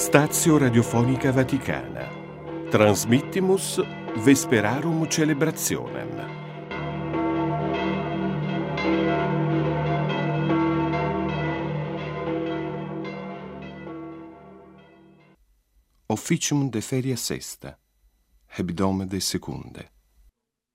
Stazio Radiofonica Vaticana. Transmittimus Vesperarum Celebrationem. Officium de feria sesta, hebdomade secunde.